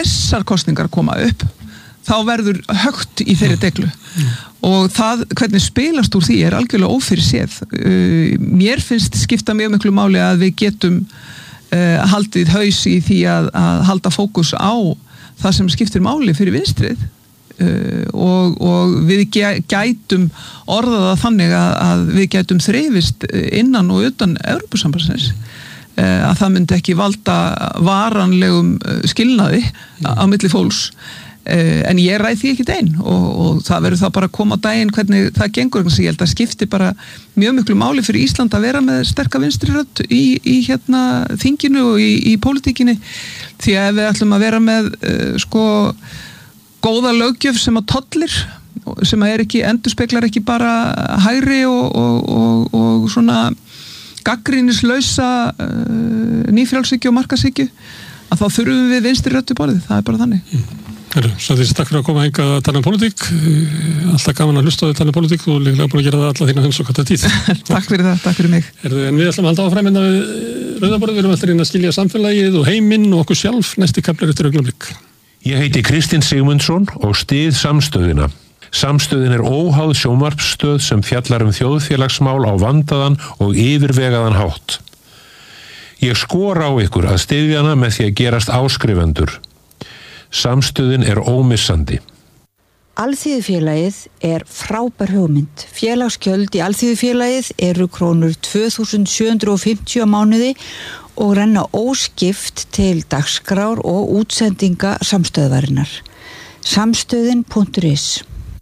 þessar kosningar koma upp þá verður högt í þeirri deglu og það hvernig spilast úr því algjörlega ófyrirséð. Mér finnst skipta mjög miklu máli að við getum haldið haus í því að halda fókus á það sem skiptir máli fyrir vinstrið og við gætum orðaða þannig að við gætum þreifist innan og utan Evrópusambandsins að það myndi ekki valda varanlegum skilnaði á milli fólks en ég ræð því ekki einn og það verður það bara að koma á daginn hvernig það gengur, ég held að skipti bara mjög miklu máli fyrir Ísland að vera með sterka vinstri rödd í þinginu og í pólitíkinni því að ef við ætlum að vera með góða löggjöf sem að tollir sem að endurspeglar ekki bara hægri og svona gagnrýnislausa nýfrjálshyggju og markaðshyggju að þá þurfum við vinstri rödd í borðið, það bara þannig. Svandís, takk fyrir að koma hingað að tala pólitík. Alltaf gaman að hlusta á að tala pólitík og líklega búin að gera það alla þína hunds og kvarta tíð. Takk fyrir það, takk fyrir mig. En við ætlum að halda áfram við Rauðaborðið, við erum alltaf að skilja samfélagið og heiminn og okkur sjálf næsti kaflar eftir augnablik. Ég heiti Kristinn Sigmundsson og styð Samstöðina. Samstöðin óháð sjónvarpsstöð sem fjallar þjóðfélagsmál á vandaðan og yfirvegaðan hátt. Ég skora á ykkur að styðja hana með því að gerast áskrifendur. Samstöðin ómissandi. Alþýðufélagið frábær hugmynd. Félagsgjöld í Alþýðufélagið eru krónur 2.750 á mánuði og renna óskipt til dagskrár og útsendinga samstöðvarinnar. Samstöðin.is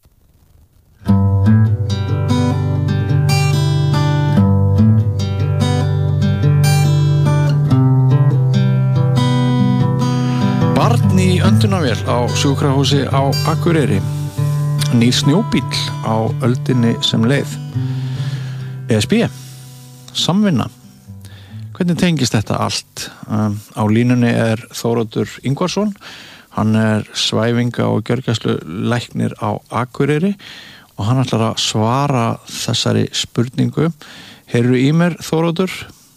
Barn í öndunarvél á sjúkrahúsi á Akureyri. Nýr snjóbíll á öldinni sem leið. ESB. Samvinna. Hvernig tengist þetta allt? Á línunni Þóroddur Ingvarsson. Hann svæfinga- og gjörgæslulæknir á Akureyri og hann ætlar að svara þessari spurningu. Heyrðu í mér, Þóroddur?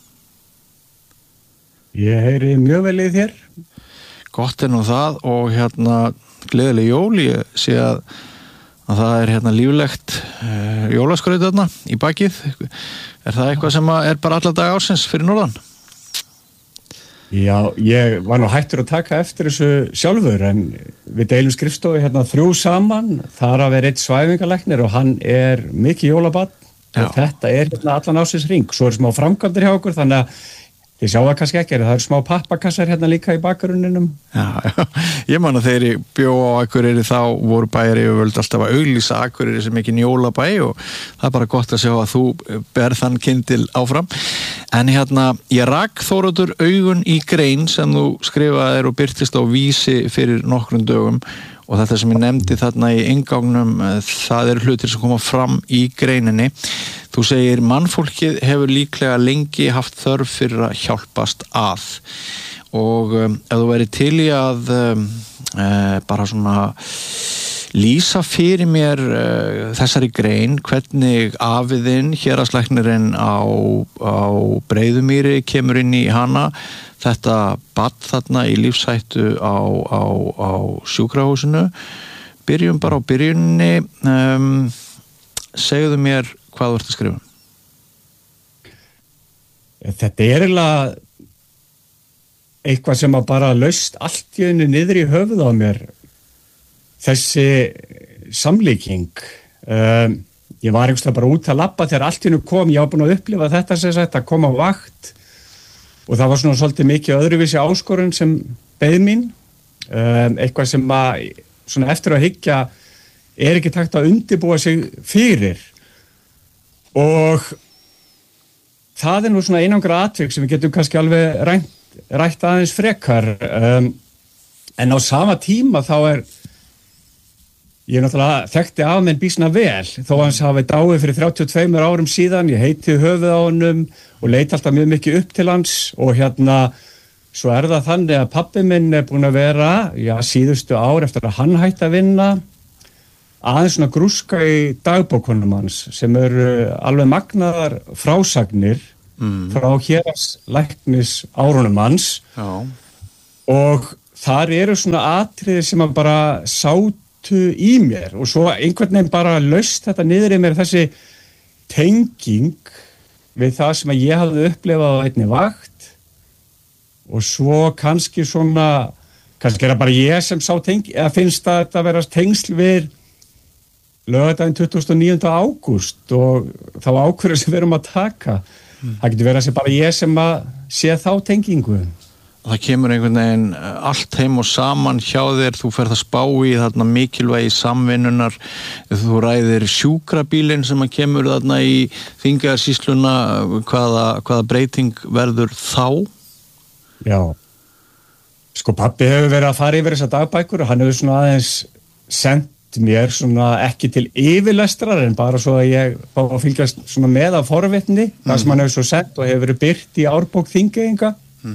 Ég heyri mjög vel í þér. Gott nú það og gleðileg jól. Ég sé að það líflegt jólaskraut þarna í bakið. Það eitthvað sem bara alla daga ársins fyrir norðan? Já, ég var nú hættur að taka eftir þessu sjálfur en við deilum skrifstofu 3 saman. Þar að vera 1 svæfingalæknir og hann mikið jólabarn og þetta allan ársins hring. Svo smá framkvæmdir hjá okkur þannig að ég sjá það kannski ekki, það smá pappakassar líka í bakgrunninum. Já, ég man að þegar ég bjó á Akureyri þá voru bæjaryfirvöld alltaf að auglýsa Akureyri sem ekki jólabæ og það bara gott að sjá að þú ber þann kyndil áfram. En ég rak Þóroddur augun í grein sem þú skrifaðir og birtist á Vísi fyrir nokkrum dögum og þetta sem ég nefndi þarna í inngangnum, það hlutir sem koma fram í greininni. Þú segir, mannfólkið hefur líklega lengi haft þörf fyrir að hjálpast að og ef þú væri til í að bara svona lýsa fyrir mér þessari grein, hvernig afiðinn, héraðslæknirinn á Breiðumýri kemur inn í hana, þetta barn þarna í lífshættu á sjúkrahúsinu. Byrjum bara á byrjunni. Segðu mér hvað þú ert að skrifa. Þetta eiginlega eitthvað sem bara laust allt í einu niður í höfuð á mér. Þessi samlíking. Ég var einhverslega bara út að labba þegar allt í einu kom. Ég var búin að upplifa þetta sem sagt að koma á vakt og það var svona svolítið mikið öðruvísi áskorun sem beið mín. Eitthvað sem svona eftir að hyggja ekki takt að undirbúa sig fyrir. Og það nú svona einangra atvik sem við getum kannski alveg rætt aðeins frekar. En á sama tíma þá ég náttúrulega þekkti af minn býsna vel þó hans hafi dáið fyrir 32 árum síðan. Ég heiti höfuð á honum og leit alltaf mjög mikið upp til hans og svo það þannig að pabbi minn búin að vera síðustu ár eftir að hann hætti að vinna aðeins svona grúska í dagbókunum hans sem alveg magnaðar frásagnir frá héraðslæknis árunum hans. Já. Og þar eru svona atriði sem að bara sátu í mér og svo einhvern veginn bara laust þetta niður í mér þessi tenging við það sem að ég hafði upplifað á einni vakt og svo kannski svona, kannski er það bara ég sem sá eða finnst það að vera tengsl við laugardaginn 29. ágúst og þá ákvörðu sem við erum að taka. Það getur verið að sé bara ég sem að sé þá tengingu. Það kemur einhvern veginn allt heim og saman hjá þér, þú ferð að spá í þarna mikilvægi samvinnunar, þú ræðir sjúkrabílinn sem að kemur þarna í Þingeyjarsýsluna, hvaða breyting verður þá? Já, sko pabbi hefur verið að fara yfir þessa dagbækur og hann hefur svona aðeins sendt mér svona ekki til yfirlestrar en bara svo að ég fá að fylgjast svona með af forvitni, það sem hann hefur svo sent og hefur verið birt í árbók Þingeyinga.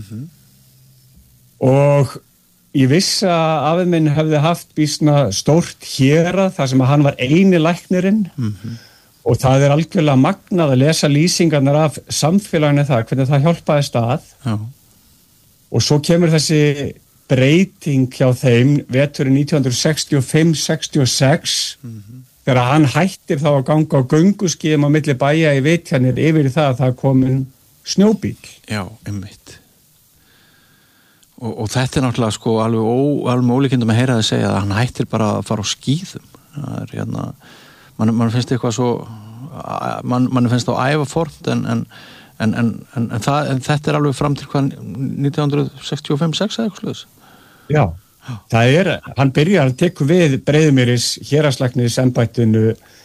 Og ég vissi að afi minn hefði haft býsna stórt hérað þar sem að hann var eini læknirinn og það er algjörlega magnað að lesa lýsingarnar af samfélaginu það, hvernig það hjálpaði stað. Og svo kemur þessi breyting hjá þeim veturinn 1965-66 þegar hann hættir þá að ganga á gönguskíðum á milli bæja í Vitjanir yfir það að það komin snjóbíl. Já, einmitt. Og þetta er náttúrulega sko alveg ólíkindum að heyra það segja að hann hættir bara að fara á skíðum. Það er mann finnst eitthvað svo mann finnst á ævaformt en þetta er alveg fram til hvað 1965-6 eða eitthvað sluðis. Já, það er, hann byrjar að tekja við Breiðumýris héraðslæknisembættinu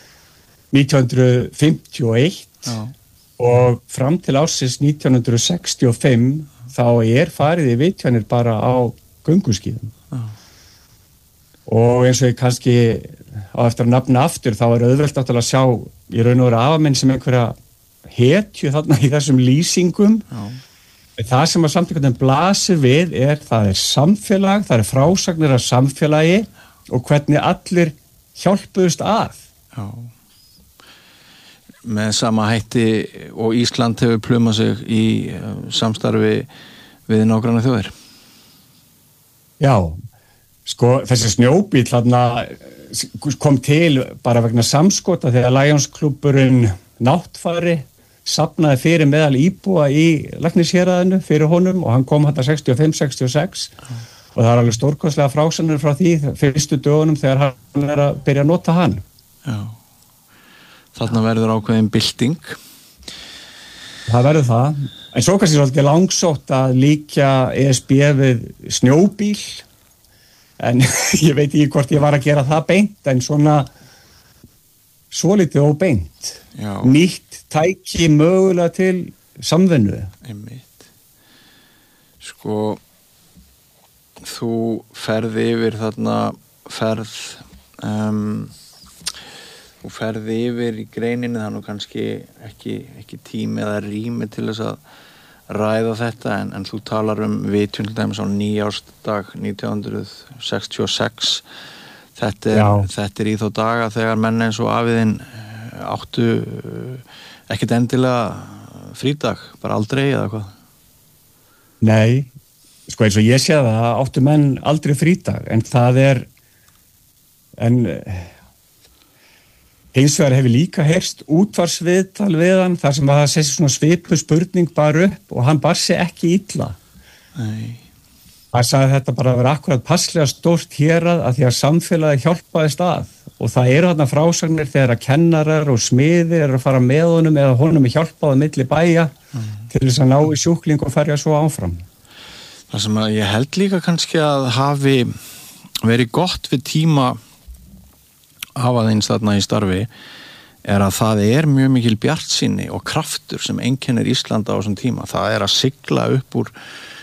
1951 og fram til ársins 1965 þá er farið í Vitjanir bara á gönguskíðum. Og eins og ég kannski á eftir að nafna aftur þá er auðvelt náttúrulega að sjá í raun og veru afa minn sem einhverja hetju þarna í þessum lýsingum. Það sem að samtíkvæmdinn blasir við það er samfélag, það er frásagnir af samfélagi og hvernig allir hjálpuðust að. Já. Með sama hætti og Ísland hefur plumað sig í samstarfi við nágranna þjóðir. Já, sko þessi snjóbíll þarna kom til bara vegna samskota þegar Lionsklúbburinn Náttfari safnaði fyrir meðal íbúa í læknishéraðinu fyrir honum og hann kom þetta 65-66 og það er alveg stórkostlega frásannir frá því fyrstu dögunum þegar hann er að byrja að nota hann. Já. Þarna verður ákveðin bylting. Það verður það. En svo kannski svolítið langsótt að líkja ESB við snjóbíl en ég veit ekki hvort ég var að gera það beint en svona svolítið óbeint. Já. Nýtt tæki mögulega til samvinnu. Einmitt. Sko, þú ferði yfir þarna þú ferði yfir í greininni, það er nú kannski ekki tími eða rými til þess að ræða þetta en þú talar Vitjun til dæmis á nýjársdag 1966. Þetta er í þá daga þegar menn eins og afiðinn áttu ekkert endilega frídag, bara aldrei eða hvað? Nei, sko eins og ég sé það áttu menn aldrei frídag en það er hins vegar hefur líka heyrst útvarpsviðtal við hann þar sem að það sé svona svipuð spurning bara upp og hann bar sig ekki illa. Nei. Það sagði þetta bara að vera akkurat passlega stórt hérað að því að samfélagi hjálpaðist að og það eru þarna frásagnir þegar að kennarar og smiðir eru að fara með honum eða honum er hjálpað á milli bæja til þess að ná í sjúkling og ferja svo áfram. Það sem að ég held líka kannski að hafi verið gott við tíma afaðins þarna í starfi er að það er mjög mikil bjartsýni og kraftur sem einkennir Íslanda á þessum tíma. Það er að sigla upp úr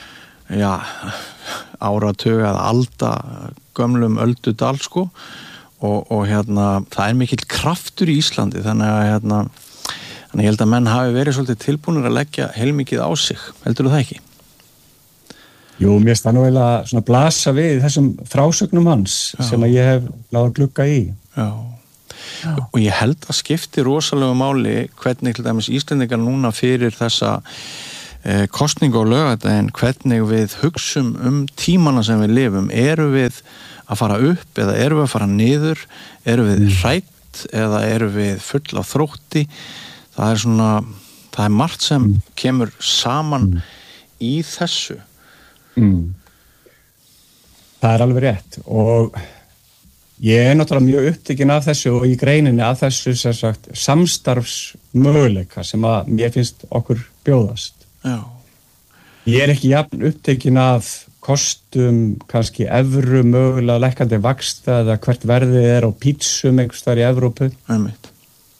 áratug eða alda gömlum öldudal sko og það er mikill kraftur í Íslandi þannig að ég held að menn hafi verið svolítið tilbúnir að leggja heilmikið á sig, heldur þú það ekki? Jú, mér finnst það nú eiginlega svona blasa við þessum frásögnum hans sem að ég hef láð að glugga í. Já. Og ég held að skipti rosalega máli hvernig til dæmis Íslendingar núna fyrir þessa kosningu á laugardaginn, hvernig við hugsum tímana sem við lifum. Erum við að fara upp eða erum við að fara niður? Erum við hrætt eða erum við full á þrótti? Það er margt sem kemur saman í þessu. Það er alveg rétt og ég náttúrulega mjög upptekinn af þessu og í greininni af þessu sem sagt samstarfsmöguleika sem að mér finnst okkur bjóðast. Já. Ég ekki jafn upptekinn af kostum, kannski evru mögulega lækkandi vaxta eða hvert verðið á pítsum einhvers staðar í Evrópu. Einmitt.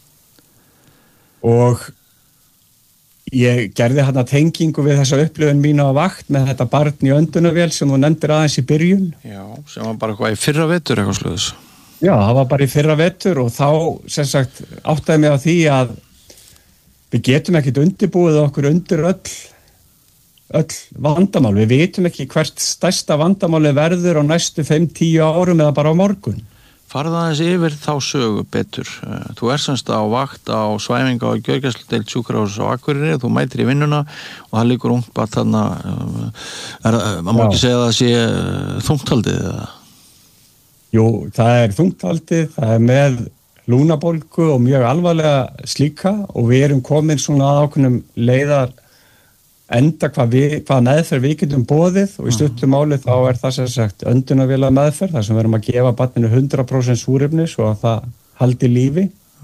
Og ég gerði hérna tengingu við þessa upplifun mínu á vakt með þetta barn í öndunarvél sem þú nefndir aðeins í byrjun. Já, sem var bara eitthvað í fyrra vetur eitthvað sluðis. Já, það var bara í fyrra vetur og þá sem sagt áttaði mig á því að við getum ekkit undirbúið okkur undir öll vandamál. Við vitum ekki hvert stærsta vandamáli verður á næstu 5-10 árum eða bara á morgun. Farðu aðeins yfir þá sögu betur. Þú semst á vakt á svæfinga og gjörgæsludeild sjúkrahúss á Akureyri, þú mætir í vinnuna og það liggur ungt barn þarna, maður má ekki segja að það sé þungthaldið eða? Jú, það er þungthaldið, það er með lúnabólgu og mjög alvarlega slíka og við erum komin svona að ákveðnum leiðar enda hvað meðferð við getum boðið og í stuttum máli þá er það sem sagt öndunarvéla meðferð þar sem við erum að gefa barninu 100% súrefni svo að það haldi lífi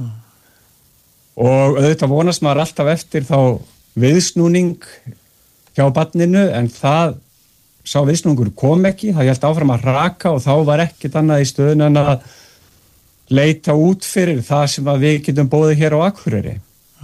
og auðvitað vonast maður alltaf eftir þá viðsnúning hjá barninu en það sá viðsnúningur kom ekki, það hélt áfram að raka og þá var ekkert annað í stöðun en að leita út fyrir það sem að við getum boðið hér á Akureyri.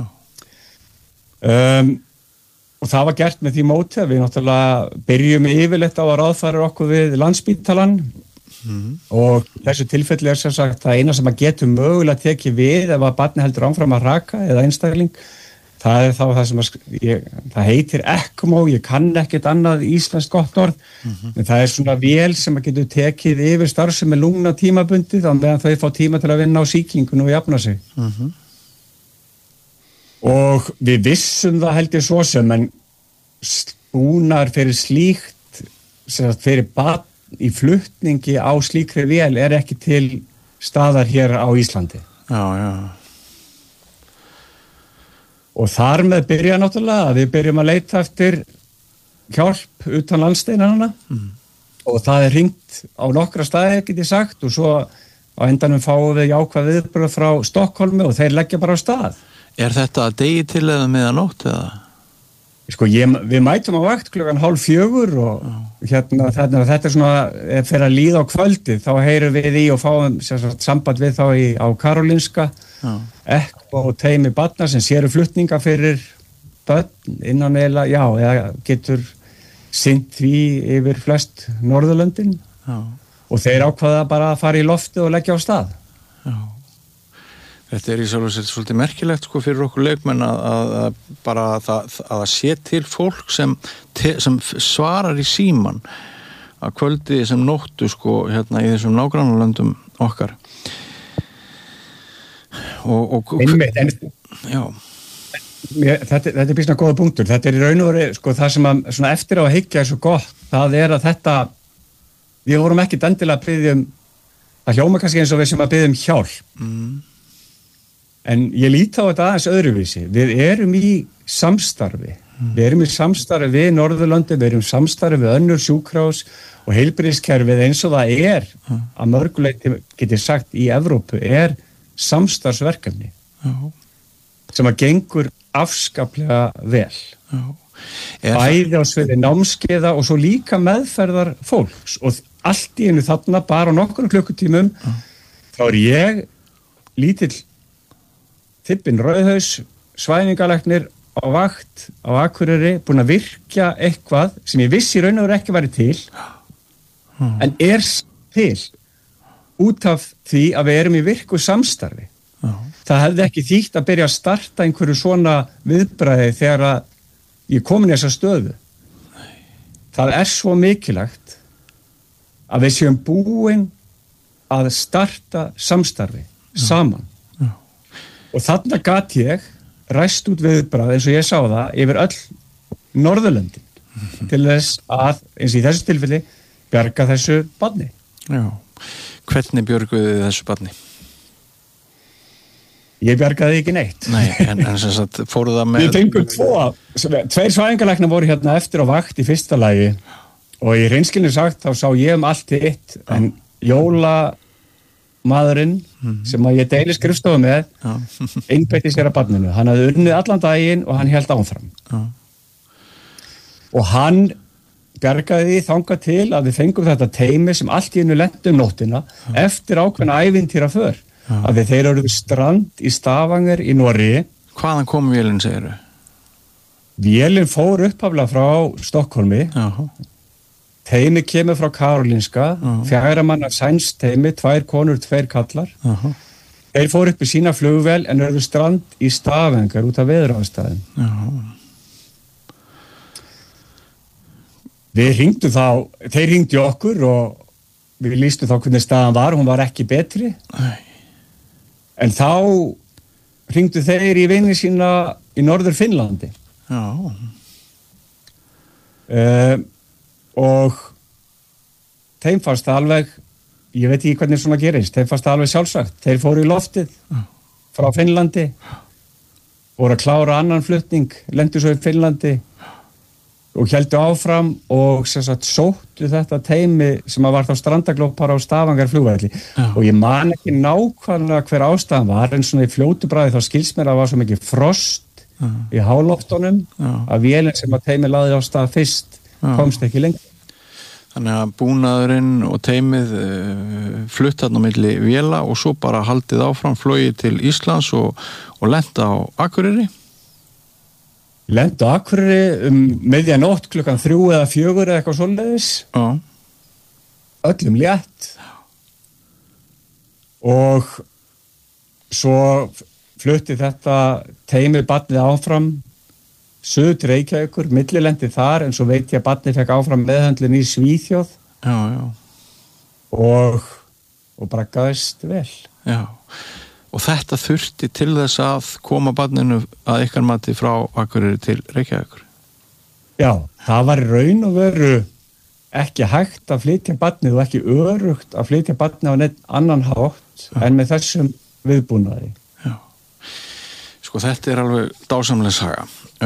Og það var gert með því móti að við náttúrulega byrjum yfirleitt á að ráðfæra okkur við Landspítalann og þessu tilfelli er sem sagt það eina sem að getum mögulega tekið við ef að barni heldur áfram að raka eða einstakling. Það er þá það sem það heitir ECMO, ég kann ekkert annað íslenskt gott orð, en það er svona vél sem að getur tekið yfir starfsemi lungna tímabundið á meðan þau fá tíma til að vinna á sýkingun og jafna sig. Og við vissum það held ég svo sem en spúnar fyrir slíkt fyrir barn í flutningi á slíkri vél er ekki til staðar hér á Íslandi. Já. Og þar með byrja náttúrulega að við byrjum að leita eftir hjálp utan landsteinanna og það er hringt á nokkra staði get ég sagt og svo á endanum fáum við jákvæð viðbrögð frá Stokkólmi og þeir leggja bara á stað. Er þetta að degi til eða meðanótt eða? Sko, við mætum á vakt 3:30 og þetta er svona fyrir að líða á kvöldi þá heyrum við í og fáum samband við þá á Karolinska ECMO og teymi barna sem séru flutninga fyrir börn innan eða getur sinnt því yfir flest Norðurlöndin og þeir ákvaða bara að fara í lofti og leggja á stað. Já. Þetta er í sjálf og sér svolítið merkilegt sko fyrir okkur leikmenn að bara að það sé til fólk sem svarar í síman að kvöldi sem nóttu sko hérna í þessum nágrannalöndum okkar. Já. Þetta er býsna góða punktur. Þetta er í raun og veru sko það sem að svona eftir á að hyggja er svo gott. Það er að við vorum ekki endilega að biðja það hljóma kannski eins og við sem að biðja hjálp. En ég líti á þetta aðeins öðruvísi. Við erum í samstarfi. Við erum í samstarfi við Norðurlöndi, við erum í samstarfi við önnur sjúkrahús og heilbrigðiskerfið eins og það er að mörguleyti get ég sagt í Evrópu er samstarfsverkefni sem að gengur afskaplega vel. Bæði á sviði námskeiða og svo líka meðferðar fólks og allt í einu þarna bara á nokkrum klukkutímum þá er ég lítill Tippin Rauðhaus, svæfingalæknir á vakt á Akureyri búin að virkja eitthvað sem ég vissi raun og veru ekki væri til en er til út af því að við erum í virku samstarfi. Það hefði ekki þýtt að byrja að starta einhverju svona viðbragði þegar að ég komin í þessa stöðu. Það er svo mikilvægt að við séum búin að starta samstarfi saman. Og þarna gat ég ræst út viðbragð eins og ég sá það yfir öll Norðurlöndin til þess að, eins í þessu tilfelli, bjarga þessu barni. Já. Hvernig björguðu þið þessu barni? Ég bjargaði ekki neitt. Nei, en sem sagt, fóruð það með... Við fengum tveir svæfingalæknar voru hérna eftir á vakt í fyrsta lagi og í hreinskilni sagt þá sá ég allt eitt en jólamaðurinn sem að ég deili skrifstofu með einbeitti sér að barninu. Hann hafði unnið allan daginn og hann hélt áfram. Og hann bjargaði þangað til að við fengum þetta teymi sem allt í einu lenti nóttina eftir ákveðna ævintýra för. Að þeir eru strand í Stavanger í Noregi. Hvaðan kom vélinn, segirðu? Vélinn fór upphaflega frá Stokkólmi. Teymi kemur frá Karolinska, 4 manna sænst teymi, 2 konur, 2 kallar. Þeir fór upp í sína flugvél en eru strand í Stavanger út af veðuráðstæðum. Við hringdu þá, þeir hringdu okkur og við lýstum þá hvernig staðan var, hún var ekki betri. En þá hringdu þeir í vini sína í Norður Finnlandi. Og þeim fannst alveg, ég veit ekki hvernig svona gerist, þeim fannst alveg sjálfsagt. Þeir fóru í loftið frá Finnlandi, voru að klára annan flutning, lendu svo í Finnlandi og héldu áfram og sem sagt sóttu þetta teymi sem að var þá strandaglópar á Stavanger flugvelli og ég man ekki nákvæmlega hver ástæðan var en svona í fljótu bragði þá skilst mér að var svo mikið frost í háloftunum að vélinn sem að teymi laði á stað fyrst komst ekki lengur. Þannig að búnaðurinn og teymið flutt þarna á milli véla og svo bara haldið áfram flogið til Íslands og lenda á Akureyri. Lendu á Akureyri miðja nótt klukkan 3 eða 4 eða eitthvað svoleiðis. Öllum létt. Og svo flutti þetta teymi barnið áfram suður til Reykjavíkur, millilendi þar en svo veit ég að barnið fekk áfram meðhöndlun í Svíþjóð. Og braggaðist vel. Já. Og þetta þurfti til þess að koma barninu að ykkar mati frá Akureyri til Reykjavíkur? Já, það var raun og veru ekki hægt að flytja barnið og ekki örugt að flytja barnið á neitt annan hátt en með þessum viðbúnaði. Já. Sko þetta er alveg dásamleg saga.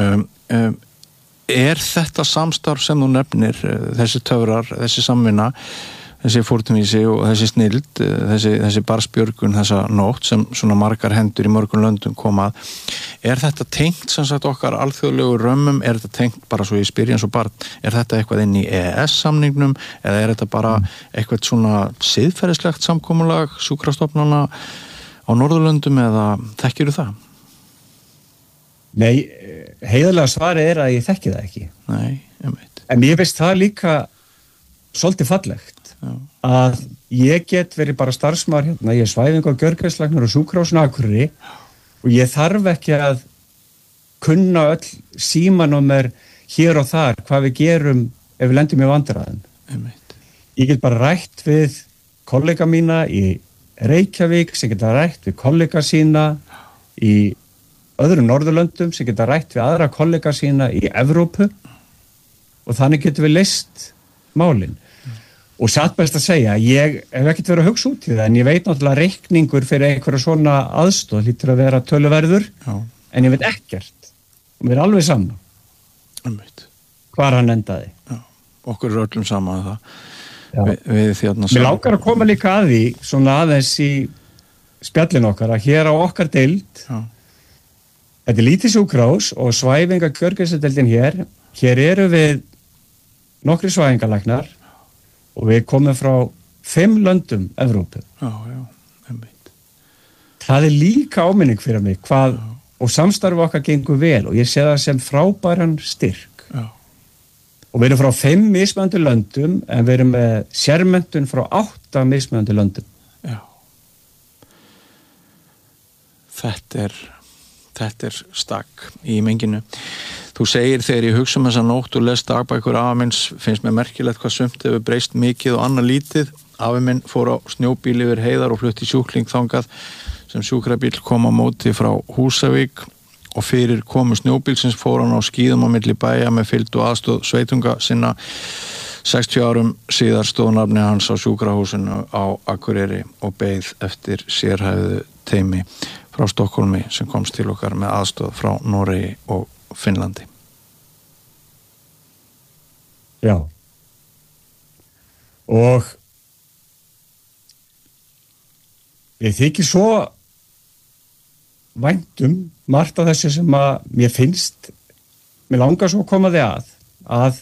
Er þetta samstarf sem þú nefnir, þessi töfrar, þessi samvinna, þessi fórnvísi og þessi snild, þessi barnsbjörgun þessa nótt sem svona margar hendur í mörgum löndum komað, er þetta tengt sem sagt okkar alþjóðlegu römmum, er þetta tengt bara svo í spyrja eins og barn, er þetta eitthvað inn í EES-samningnum eða er þetta bara eitthvað svona siðferðislegt samkomulag sjúkrastofnana á Norðurlöndum eða þekkirðu það? Nei, heiðarlega svarið er að ég þekki það ekki. Nei, ég veit. En ég veist það líka svolítið fallegt að ég get verið bara starfsmaður hérna, ég er svæfingu og gjörgæslæknar og sjúkrahúsinu á Akureyri og ég þarf ekki að kunna öll símanúmer hér og þar hvað við gerum ef við lendum í vandræðum. Ég get bara rætt við kollega mína í Reykjavík sem geta rætt við kollega sína í öðrum Norðurlöndum sem geta rætt við aðra kollega sína í Evrópu og þannig getum við leyst málin. Og satt best að segja, ég hef ekkert verið að hugsa út í það, en ég veit náttúrulega reikningur fyrir einhverja svona aðstoð hlýtur að vera töluverður, en ég veit ekkert. Og mér er alveg saman. Hvar hann endaði. Já, okkur er öllum saman það. Við þérna saman. Mér langar að koma líka að því, svona aðeins í spjallin okkar, að hér á okkar deild, þetta er lítið sjúkrahús og svæfinga gjörgæsludeildin hér eru við nokkri svæfingalæknar, og við komum frá 5 löndum Evrópu. Það er líka áminning fyrir mig hvað, og samstarfi okkar gengur vel og ég sé það sem frábæran styrk. Og við erum frá 5 mismunandi löndum en við erum með sérmenntun frá 8 mismunandi löndum. Þetta er stakk í menginu. Þú segir þegar ég hugsa þessa nótt og les dagbækur afa minns finnst mér merkilegt hvað sumt hefur breyst mikið og annað lítið. Afi minn fór á snjóbíl yfir heiðar og flutti sjúkling þangað sem sjúkrabíl kom á móti frá Húsavík og fyrir komu snjóbílsins fór hann á skíðum á milli bæja með fylgd og aðstoð sveitunga sinna. 60 árum síðar stóð nafni hans á sjúkrahúsinu á Akureyri og beið eftir sérhæfðu teymi frá Stokkólmi sem komst til okkar með aðstoð frá Noregi og Finnlandi. Já. Og ég þykir svo væntum margt af þessu sem að mér finnst, mér langar svo að koma þig að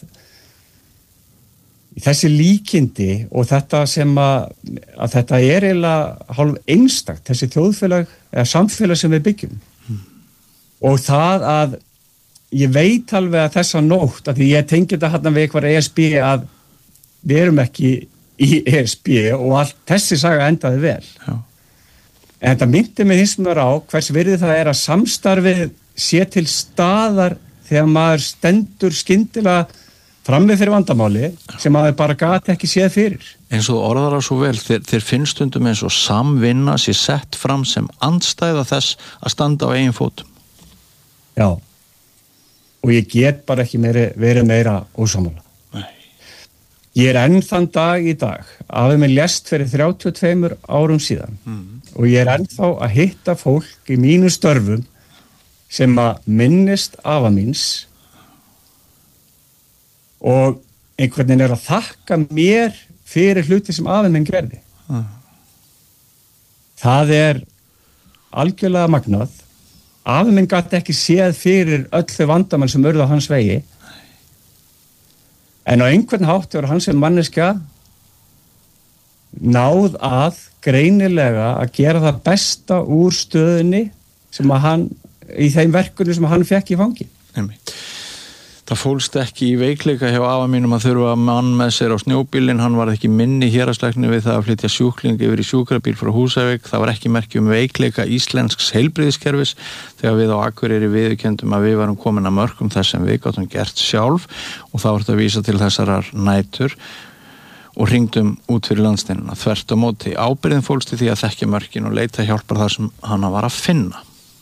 þessi líkindi og þetta sem að þetta er eiginlega hálf einstakt, þessi þjóðfélag eða samfélag sem við byggjum. Og það að ég veit alveg að þessa nótt, að því ég tengi þetta hérna við eitthvað ESB að við erum ekki í ESB og allt þessi saga endaði vel. Já. En þetta myndi mig hins vegar á hvers virði það er að samstarfið sé til staðar þegar maður stendur skyndilega frammi fyrir vandamáli sem maður bara gat ekki séð fyrir. Eins og orðar það svo vel, þeir finnst stundum eins og samvinna sé sett fram sem andstæða þess að standa á eigin fótum. Já, og ég get bara ekki verið meira ósammála. Nei. Ég er enn þann dag í dag, afi minn lést fyrir 32 árum síðan og ég er ennþá að hitta fólk í mínu störfum sem að minnist afa míns og einhvern veginn er að þakka mér fyrir hluti sem afi minn gerði. Það er algjörlega magnað. Afi minn gat ekki séð fyrir öll þau vandamann sem urðu á hans vegi. En á einhvern hátt var hann sem manneskja náð að greinilega að gera það besta úr stöðunni sem að hann, í þeim verkunum sem hann fekk í fangi. Það fólst ekki í veikleika hjá afa mínum að þurfa mann með sér á snjóbílinn, hann var ekki minni héraðslækni við það að flytja sjúkling yfir í sjúkrabíl frá Húsavík, það var ekki merki veikleika íslensks heilbrigðiskerfis þegar við á Akureyri viðurkenndum að við varum komin að mörkum þess sem við gátum gert sjálf og þá var þetta að vísa til þessarar nætur og hringdum út fyrir landsteinuna þvert á móti. Ábyrgðin fólst í því að þekkja mörkin og leita hjálpar þar sem hana var að finna.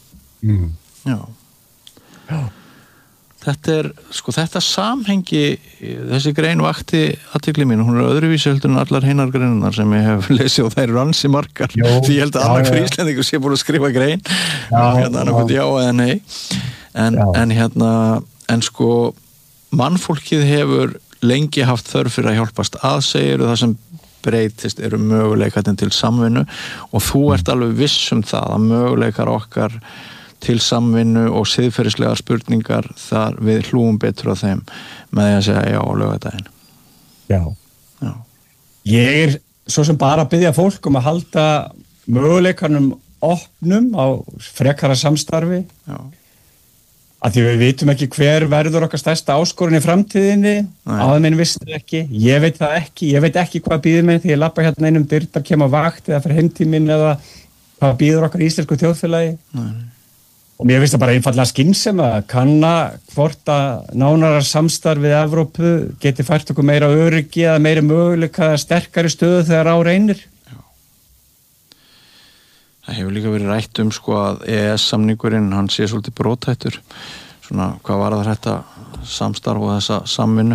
Já. Þetta er, þetta samhengi, þessi grein vakti athygli mín, hún er öðruvísi heldur en allar hinnar greinar sem ég hef lesið og þær eru ansi margar. Því ég held að annar hver Íslendingur sé búin að skrifa grein, annarkvæmt já eða nei. En mannfólkið hefur lengi haft þörf fyrir að hjálpast að segir og það sem breytist eru möguleikatinn til samvinnu og þú ert alveg viss það að möguleikar okkar til samvinnu og siðferðislegar spurningar þar við hlúum betur á þeim með því að segja já á laugardaginn. Já. Ég er svo sem bara að biðja fólk að halda möguleikanum opnum á frekara samstarfi. Já. Að því við vitum ekki hver verður okkar stærsta áskorun í framtíðinni, aðeins minn vissi ekki, ég veit það ekki, ég veit ekki hvað býður mig því ég labba hérna einum dyrtar kem á vakt eða fyrir heimtíminn eða hvað býður okkar íslensku þjóðfélagi. Og mér finnst það bara einfallega skynnsemi að kanna hvort að nánara samstarf við Evrópu geti fært okkur meira öryggi eða meira möguleika sterkari stöðu þegar á reynir. Já. Það hefur líka verið rætt að EES-samningurinn, hann sé svolítið brothættur. Svona, hvað var það þetta samstarf og þessa samvinnu?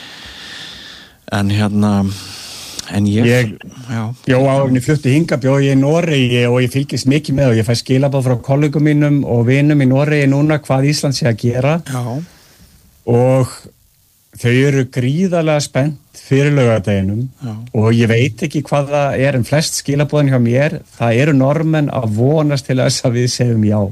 En ég bjó árinni flutti hinga, bjó ég í Noregi og ég fylgist mikið með og ég fæ skilabóð frá kollegum mínum og vinum í Noregi núna hvað Ísland sé að gera. Já. Og þau eru gríðarlega spennt fyrir laugardeginum og ég veit ekki hvað það en flest skilabóðin hjá mér, það eru normenn að vonast til þess að við segjum já.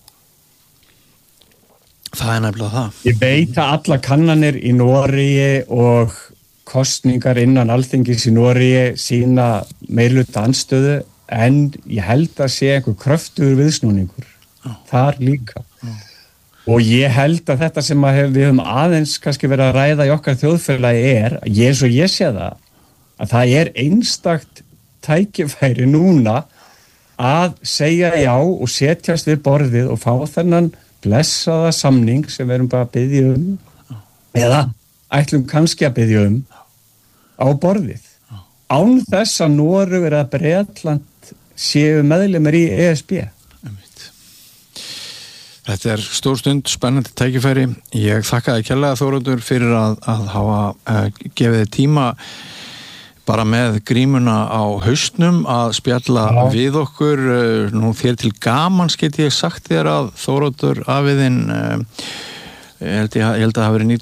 Það er nefnilega það. Ég veit að alla kannanir í Noregi og kostningar innan Alþingis í Noregi sína meirihluta andstöðu en ég held að sé einhver kröftugur viðsnúningur þar líka. Og ég held að þetta sem við höfum aðeins kannski verið að ræða í okkar þjóðfélagi eins og ég sé það, að það er einstakt tækifæri núna að segja já og setjast við borðið og fá þennan blessaða samning sem við erum bara að biðja eða ætlum kannski að biðja á borðið. Án þess að Noregur eða Bretland séu meðlimir í ESB. Þetta stór stund, spennandi tækifæri. Ég þakka þér kærlega, Þóroddur, fyrir að hafa gefið þér tíma bara með grímuna á haustnum að spjalla við okkur. Nú þér til gamans get ég sagt þér að Þóroddur afiðinn, ég held að það hafi verið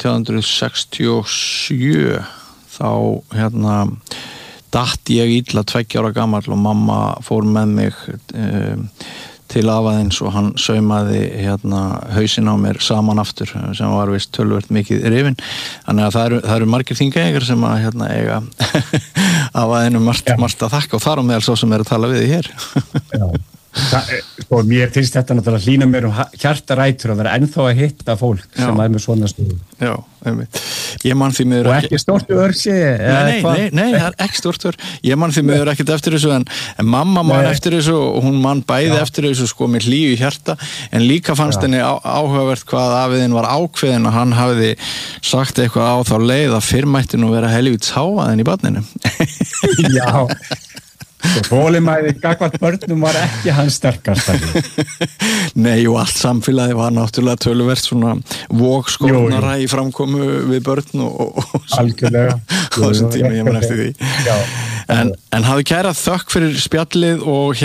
1967, þá datt ég illa 2 ára gamall og mamma fór með mig til afaðins og hann saumaði hausinn á mér saman aftur sem var vist töluvert mikið rifinn. Þannig að það eru margir þingeyingar sem að eiga afaðinu margt að þakka og þar á meðal svo sem að tala við þig hér. Já. Sko, mér finnst þetta náttúrulega hlýna mér hjartarætur að vera ennþá að hitta fólk sem með svona stöðu. Já, einmitt. Ég man því miður og ekki stórt örsi nei, það er ekki stórt ör. Ég man því miður ekkert eftir þessu en mamma man eftir þessu og hún man bæði eftir þessu sko með hlýju hjarta en líka fannst henni áhugavert hvað afiðinn var ákveðin að hann hafiði sagt eitthvað á þá leið að fyrr mætti nú vera helvíts hávaðinn í barninu. Já. Þolinmæði gagnvart börnum var ekki hans sterkast. Nei, og allt samfélagi var náttúrulega töluvert svona vógskornara í framkomu við börn og algjörlega á þessum tíma ég man eftir því. En hafðu kæra þökk fyrir spjallið og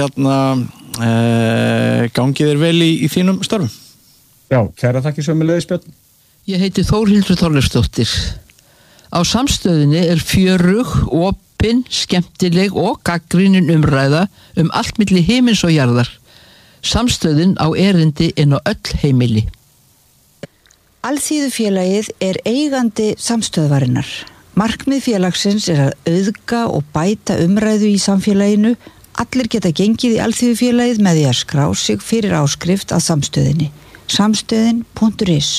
gangið þér vel í þínum störfum. Já, kæra þakki sömuleiðis Björn. Ég heiti Þórhildur Þorleifsdóttir. Á Samstöðinni fjörug, opin, skemmtileg og gagnrýnin umræða allt milli himins og jarðar. Samstöðin á erindi inn á öll heimili. Alþýðufélagið eigandi samstöðvarinnar. Markmið félagsins að auðga og bæta umræðu í samfélaginu. Allir geta gengið í Alþýðufélagið með því að skrá sig fyrir áskrift að samstöðinni. Samstöðin.is.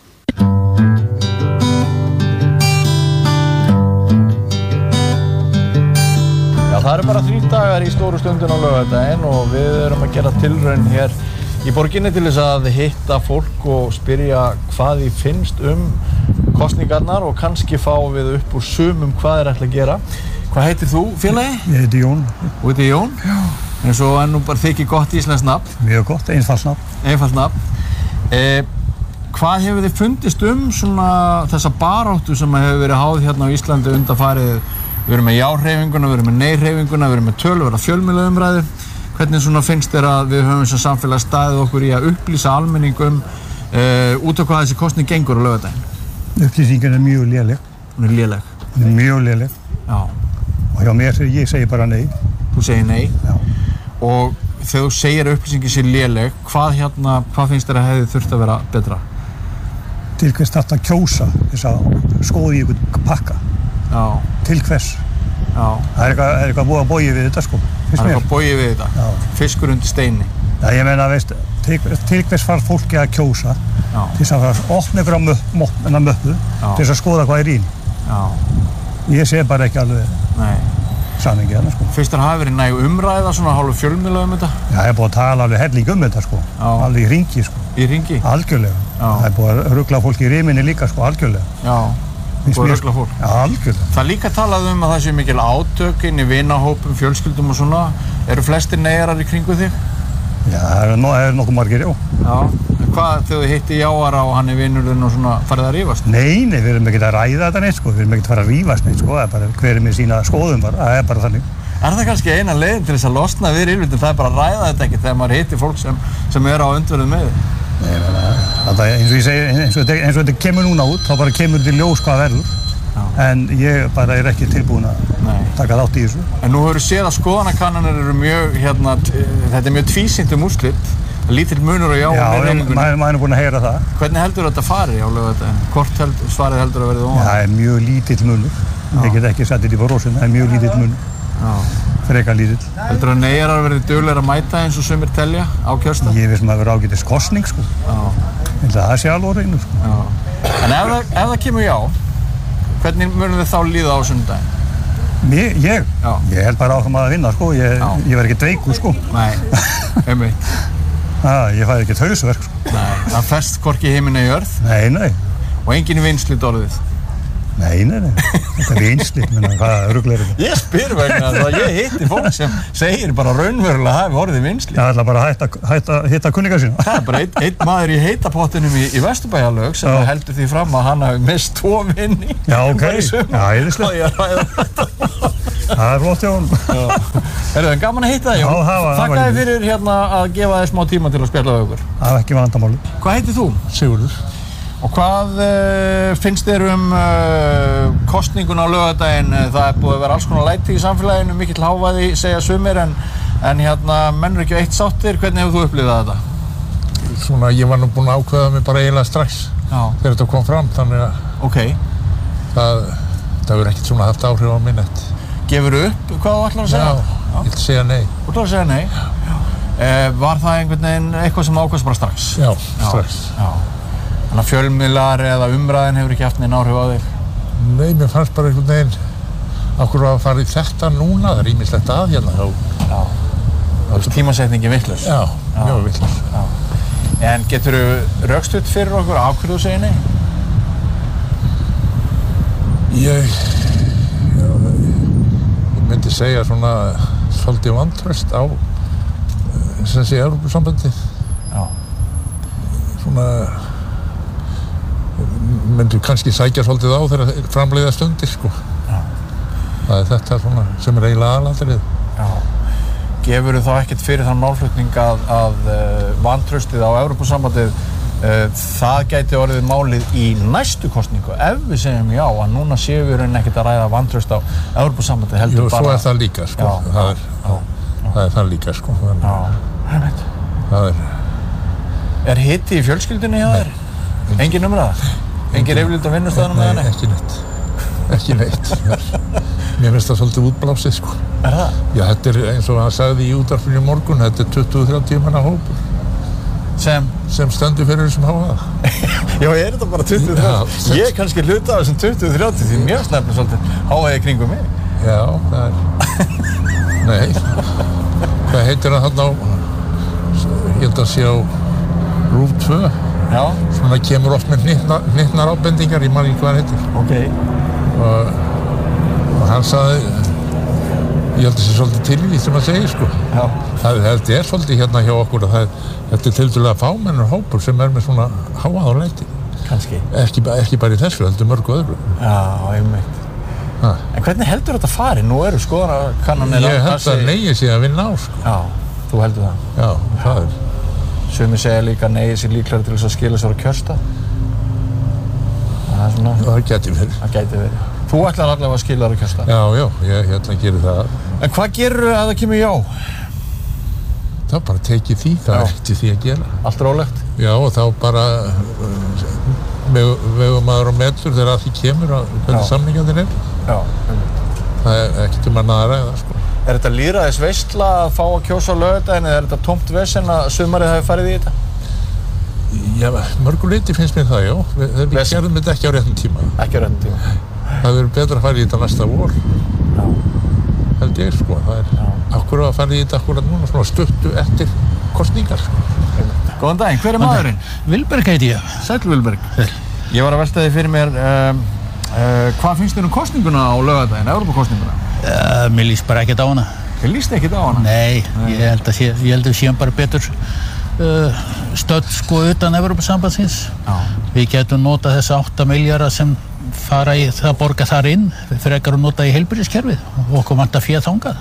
Það eru bara 3 dagar í stóru stundin á laugardaginn og við erum að gera tilraun hér í borginni til þess að hitta fólk og spyrja hvað því finnst kosningarnar og kannski fá við upp úr sumum hvað ætla að gera. Hvað heitir þú, félagi? Ég heiti Jón. Þú heitir Jón? Já. En svo nú bara þykir gott íslenskt nafn. Mjög gott, einfalt nafn. Einfalt nafn. Hvað hefur þið fundist svona þessa baráttu sem hefur verið háð hérna á Íslandi undanfarið? Við erum með já-hreyfinguna, við erum með nei-hreyfinguna, við erum með töluverða fjölmiðlaumræðu. Hvernig svona finnst þér að við höfum sem samfélag staðið okkur í að upplýsa almenningum út á hvað þessi kosning gengur á laugardaginn? Upplýsingin mjög léleg. Hún léleg? Mjög léleg. Já. Og hjá mér, ég segi bara nei. Þú segir nei? Já. Og þegar þú segir að upplýsingin sé léleg, hvað finnst þér að hefði þurft að vera betra? Til hvers þarf að kjósa þess að skoða í einhvern pakka? Já. Til hvers? Já. Það er eitthvað búið að bóið við þetta sko. Það er eitthvað bóið við þetta? Já. Fiskur undir steini? Já, ég meina, veist, til hvers far fólki að kjósa til þess að opna ykkur á möppu til þess að skoða hvað í. Já. Ég sé bara ekki alveg samhengi þarna sko. Fyrst hafi verið næg umræða svona hálfu fjölmiðla þetta? Já, ég er búið að tala alveg helling þetta sko. Já. Alveg í hringi sko. Í hringi? Algjörlega. Já. Það er búið að rugla fólki í riminni líka sko, algjörlega. Já. Búið að rugla fólk? Já, algjörlega. Það líka talað að það sé mikil átök inn í vinahópum, fjölskyldum og svona. Eru flestir neyjarar í kringu þig? Já, það er nokkuð margir, já. Já. Hvað þegar þið hitti Jáara og hann vinurinn og svona farið að rífast? Nei, við erum ekki að ræða þetta neitt sko. Við erum ekki að fara að rífast neitt sko. Það er bara hver með sína skoðum bara. Það er bara þannig. Er það kannski eina leiðin til þess að losna við rífildin? Það er bara að ræða þetta ekki þegar maður hittir fólk sem er á öndverðum með þig? Nei, eins og ég segi, eins og þetta kemur núna út, þá bara kemur til ljós hvað verður. En ég bara er ekki tilbúin að taka þátt í þessu. En nú hefur séð að skoðanakannanir eru mjög, þetta er mjög tvísýnt úrslit. Lítill munur og já. Já, maður er búin að heyra það. Hvernig heldur þetta fari á laugardaginn? Hvort svarið heldur að verði ofan? Það er mjög lítill munur. Ég get ekki sett þetta í brósin, það er mjög lítill munur. Frekar lítill. Heldur að neyjarar verði duglegir að mæta eins og sumir telja á kjörstað? Ég veist maður verður ágætis kosning sko. Ég held að það sé alveg reynu sko. En ef það kemur já, hvernig munum þið þá líða á sunnudaginn? Ég held bara áfram að vinna sko. Ég verð ekki dveikur sko. Nei, einmitt. Ég fæði ekki hausverk sko. Nei, það fest hvorki himinn eða jörð? Nei. Og engin vinslit orðið? Nei, þetta vinslið, hvað ruglar þetta? Ég spyr vegna þess að ég hitti fólk sem segir bara raunverulega hafi orðið vinslið. Það ætla bara að hitta kunninga sína. Það bara einn maður í heitapottinum í Vesturbæjarlaug sem heldur því fram að hann hafi misst 2 vinni. Já, ok. Já, æðislegt. Það flott hjá honum. Herðu, gaman að hitta þig. Já, þakka þér fyrir að gefa þér smá tíma til að spjalla við okkur. Það ekki vandamáli. Hvað heitir þú? Sigurður. Og hvað finnst þér kosningun á laugardaginn? Það búið að vera alls konar læti í samfélaginu, mikill hávaði, segja sumir, en menn eru ekki eitt sáttir. Hvernig hefur þú upplifað þetta? Svona, ég var nú búinn að ákveða mig bara eiginlega strax þegar þetta kom fram, þannig að það hefur ekkert svona haft áhrif á minnet. Gefur upp hvað þú ætlar að segja? Já, ég ætla að segja nei. Þú ætlar að segja nei? Já. Var það einhvern veginn eitthvað sem ákveðst bara strax? Já, strax. Já. Þannig að fjölmiðlar eða umræðin hefur ekki haft neinn áhrif á þig? Nei, mér fannst bara einhvern veginn okkur að fara í þetta núna, það er ýmislegt að hérna. Já. Það er tímasetningin vitlaus? Já, mjög vitlaus. En geturðu rökstutt fyrir okkur af hverju þú segir nei? Ég myndi segja svona svolítið vantraust á sem sé Evrópusambandið. Já. Svona myndi kannski sækja svolítið á þegar framleiða stundir, sko. Já. Það er þetta svona sem er eiginlega aðalatriðið. Já. Gefurðu þá ekkert fyrir þann málflutning að vantraustið á Evrópusambandið það gæti orðið málið í næstu kosningu ef við segjum já, að núna séum við raunin ekkert að ræða vantraust á Evrópusambandið heldur bara... Jú, svo er það líka, sko. Það er það líka, sko. Það er... Er hiti í fjölskyldunni hjá þér? Engin umræða? Engin reyflild á vinnustæðanum eða neitt? Nei, ekki neitt. Mér finnst það svolítið útblásið, sko. Er það? Já, þetta er eins og hann sagði í útvarpinu í morgun, þetta er 20-30 manna hópur. Sem stendur fyrir þessum hávaða. Já, er þetta bara 20-30? Ég er kannski hluta af þessum 20-30 því mér snefnir svolítið hávaði kringum mig. Já, það er... Nei. Hvað heitir það þarna á... Ég held að sé á RÚV 2. Já. Svona kemur oft með hnittnar ábendingar, ég man ekki hvað hann heitir. Ok. Og hann sagði... Ég held að það sé svolítið til í því sem að segja, sko. Já. Þetta er svolítið hérna hjá okkur að þetta er tildulega fámennur hópur sem er með svona háað á leiti. Kannski. Ekki bara í þessu, heldur mörgu öðru. Já, einmitt. En hvernig heldur þetta fari? Nú eru skoðanakannanir... Ég held að negið sé að vinna á, sko. Já, þú heldur það? Já, það er. Sumir segja líka að negið sé líklega til þess að skila sér á kjörstað. Það er svona... Það gæti verið. Það gæti verið. Þú ætlar allavega að skila þér á kjörstað? Já, ég geri það. En hvað gerur að það kemur já? Það bara tekið því, það er eftir því að gera. Allt rólegt? Já, og þá bara vegum maður á metur þegar að því kemur að hvernig samningarnir er. Já. Það er ekkert annað að ræða, sko. Er þetta lýðræðisveisla að fá að kjósa á laugardaginn eða er þetta tómt vesen að sumarið hafi farið í þetta? Já, mörgu leyti finnst mér það, já. Við gerðum þetta ekki á réttum tíma. Ekki á réttum tíma. Það verður betra að fara í þetta næsta vor. Já. Held ég, sko. Það er akkur að fara í þetta akkurat núna, svona stuttu eftir kosningar, sko. Góðan daginn, hver er maðurinn? Vilberg heiti ég. Sæll Vilberg. Ég var að velta þig fyrir mér, hvað finnst þér kosninguna á laugardaginn, Evrópukosninguna? Mér líst bara ekkert á hana. Þér líst ekkert á hana? Nei, ég held að við séum bara betur stödd sko utan Evrópusambandsins. Við getum notað þessa 8 milljarða sem fara í það borga þar inn frekar að nota í heilbrigðiskerfið og okkur vantar fé þangað.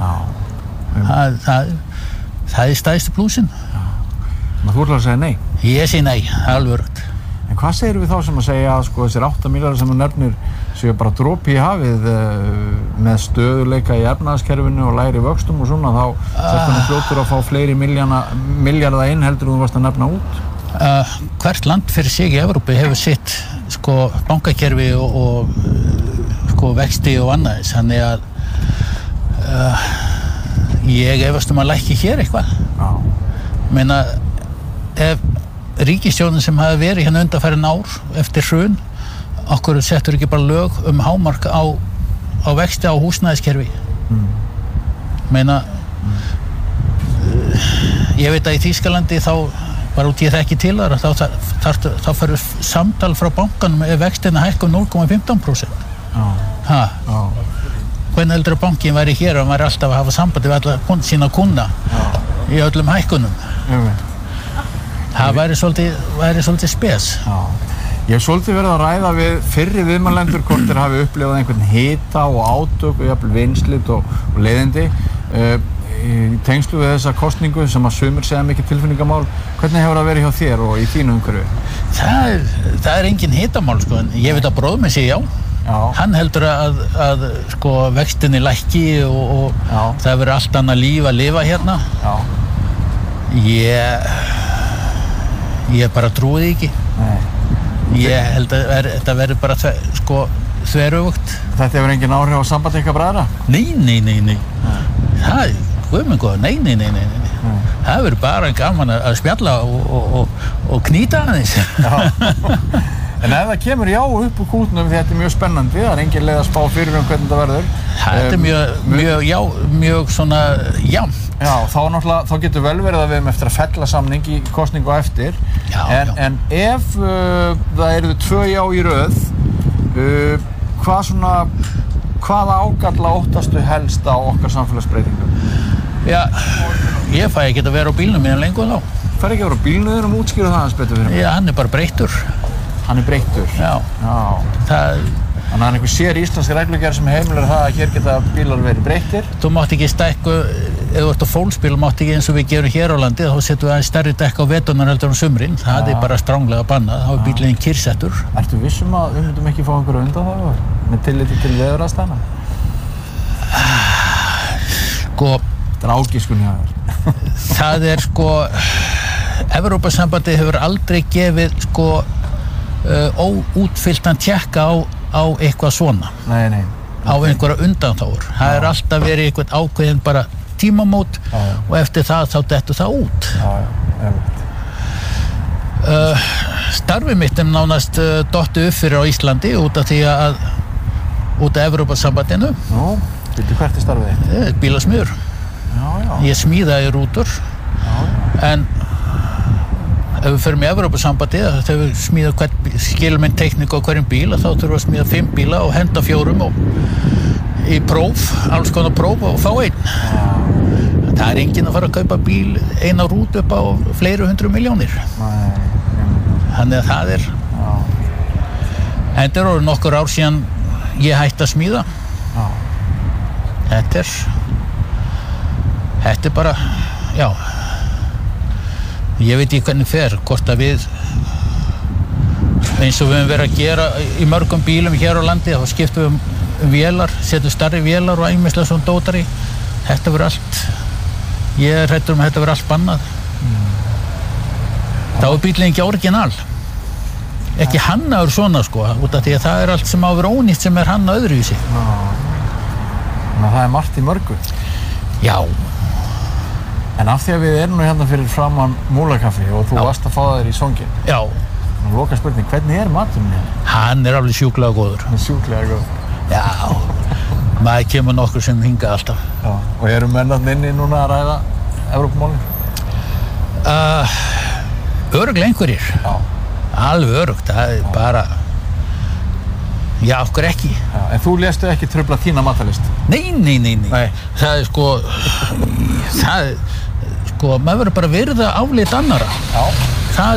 Það er stærsti plúsin. Þú ætlar að segja nei? Ég segi nei, alveg rögt. En hvað segir við þá sem að segja að sko þessir 8 milljarðar sem þú nefnir séu bara dropi í hafið með stöðuleika í efnahagskerfinu og lægri vöxtum og svona þá þetta fljótur að fá fleiri milljarða inn heldur þú varst að nefna út? Hvert land fyrir sig í Evrópu hefur sitt sko bankakerfi og sko vexti og annað, þannig að ég efast að lækki hér eitthvað. Meina ef ríkisstjórnin sem hafi verið hérna undanfarin ár eftir hrun, okkur settur ekki bara lög hámark á vexti á húsnæðiskerfi. Meina ég veit að í Þýskalandi þá bara út í þekki til þar, þá fyrir samtal frá bankanum ef vextina hækka 0,15%. Hvernig heldur að bankin væri hér og væri alltaf að hafa sambandi við alla sína kuna í öllum hækkunum? Það væri svolítið spes. Ég hef svolítið verið að ræða við fyrri viðmælendur hvort þeir hafi upplifað einhvern hita og átök og jafnvel vinslit og leiðindi í tengslu við þessa kosningu sem að sumir segja mikið tilfinningamál. Hvernig hefur það verið hjá þér og í þínu umhverfi? Það engin hitamál, sko, en ég veit að bróðir minn segir já. Hann heldur að sko, vextinni lækki og það verður allt annað líf að lifa hérna. Ég bara trúi því ekki. Ég held að þetta verður bara þveröfugt. Þetta hefur engin áhrif á samband ykkar bræðra? Nei. Það, guðmengur, nei. Það verður bara gaman að spjalla og knýta aðeins. En ef það kemur já upp úr kútnum, því þetta mjög spennandi, það engin leið að spá fyrir hvernig það verður. Þetta mjög svona jafnt. Já, þá getur vel verið að við erum eftir að fella samning í kosningu á eftir. En ef það eru 2 já í röð, hvaða ágalla óttastu helst á okkar samfélagsbreytingum? Já, ég fæ ekki að vera á bílnum mínu lengur þá. Fær ekki að vera á bílnum útskýra það hans betur fyrir mig? Já, hann bara breyttur. Hann breyttur? Já. Þannig að það einhver sér íslenski reglugerð sem heimilar það að hér geta bílar verið breyttir? Þú mátt ekki stækku, ef þú ert á fólksbíl, mátt ekki eins og við gerum hér á landi, þá setjum við aðeins stærri dekk á veturnar heldur sumrin. Það bara stranglega bannað, þá bílinn kyrrsettur. Ertu vissum að við myndum ekki fá einhverju undanþágur með tilliti til veðuraðstæðna? Þetta ágiskun hjá þér. Það Evrópusambandið hefur aldrei gefið óútfylltan tékka á eitthvað svona. Nei. Á einhverja undanþágur. Það alltaf verið eitthvað ákveðin bara tímamót og eftir það þá dettur það út. Starfið mitt nánast dottið upp fyrir á Íslandi út af Evrópusambandinu. Hvert starfið þitt? Bílasmiður. Ég smíðaði rútur. En ef við förum í Evrópusambandið, þegar við smíðum skilmenn tekníku á hverjum bíl, þá þurfum við að smíða 5 bíla og henda 4 í próf, alls konar próf og fá 1. Það enginn að fara að kaupa bíl, eina rútu upp á fleiri 100 milljónir. Þannig að það Þetta orðið nokkur ár síðan ég hætti að smíða. Þetta bara, ég veit ekki hvernig fer, hvort að við eins og við höfum verið að gera í mörgum bílum hér á landi, þá skiptum við vélar, setjum stærri vélar og ýmislega svona dótar í. Þetta verður allt, ég hræddur að þetta verður allt bannað. Þá bílinn ekki orginal. Ekki hannaður svona út af því að það allt sem á að vera ónýtt sem hannað öðruvísi. Þannig að það margt í mörgu. Já. En af því að við erum nú hérna fyrir framan Múlakaffi og þú varst að fá þér í songin. Já. Loka spurning, hvernig maturinn hérna? Hann alveg sjúklega góður. Hann sjúklega góður. Já. Maður kemur nokkur sem hingað alltaf. Já. Og eru mennarnir inni núna að ræða Evrópumálin? Örugglega einhverjir. Já. Alveg öruggt, það bara okkur ekki. En þú léstu ekki trufla þína matarlist? Nei. Það maður verður bara virða álit annarra. Já. Það